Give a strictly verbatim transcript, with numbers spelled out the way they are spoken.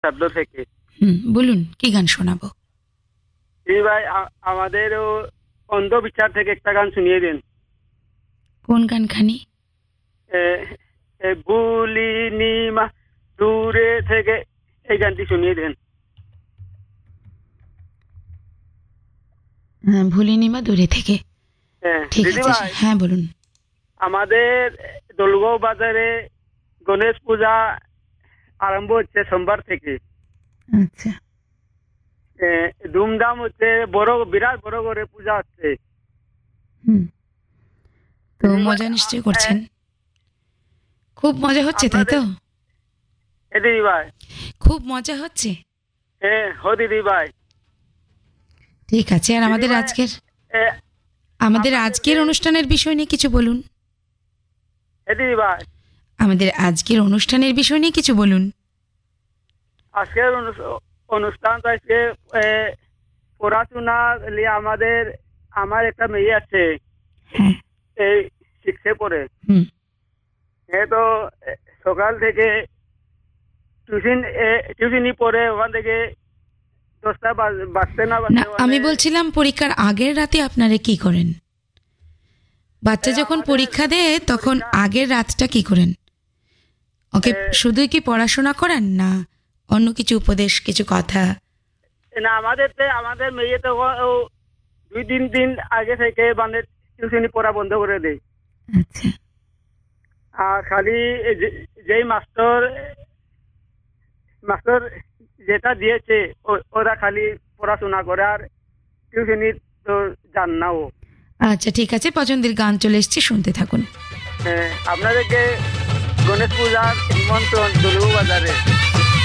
শব্দ থেকে। হুম, বলুন কি গান শোনাবো? জি ভাই, আমাদের অন্ধ বিচার থেকে একটা গান শুনিয়ে দিন। কোন গানখানি? ভুলিনি মা দূরে থেকে, এই গানটি শুনিয়ে দেন। ভুলিনি মা দূরে থেকে। ঠিক আছে, হ্যাঁ বলুন। আমাদের দোলগাঁও বাজারে গণেশ পূজা আরম্ভ হচ্ছে সোমবার থেকে। আচ্ছা, ধুমধাম হচ্ছে, বড় বিরাট বড় করে পূজা হচ্ছে। হুম, তো মজা নিশ্চয়ই করছেন, খুব মজা হচ্ছে তাই তো? দিদি ভাই খুব মজা হচ্ছে। হ্যাঁ হো দিদি ভাই। ঠিক আছে, আর আমাদের আজকের আমাদের আজকের অনুষ্ঠানের বিষয় নিয়ে কিছু বলুন। দিদি ভাই, আমাদের আজকের অনুষ্ঠানের বিষয় নিয়ে কিছু বলুন। আজকের অনুষ্ঠান আছে পড়াশোনা নিয়ে। আমাদের আমার একটা মেয়ে আছে, হ্যাঁ, এই শিখছে পড়ে। হুম, হ্যাঁ, তো সকাল থেকে টিউশন টিউশনই পড়ে, ওখান থেকে দশটা বাজতে না না, আমি বলছিলাম পরীক্ষার আগের রাতে আপনারা কি করেন? বাচ্চা যখন পরীক্ষা দেয় তখন আগের রাতটা কি করেন? ওকে শুধুই কি পড়াশোনা করান, না অন্য কিছু উপদেশ, কিছু কথা? না, আমাদের আমাদের মেয়ে তো দুই তিন দিন আগে থেকে মানে টিউশনি পড়া বন্ধ করে দেয়। আচ্ছা, আর খালি যেই মাস্টার মাস্টার যেটা দিয়েছে ওরা খালি পড়াশোনা করে, আর টিউশনি তো যান না ও। আচ্ছা ঠিক আছে, পছন্দের গান চলে এসছে, শুনতে থাকুন। হ্যাঁ, আপনাদেরকে গণেশ পূজার নিমন্ত্রণ দোলগাঁও বাজারে।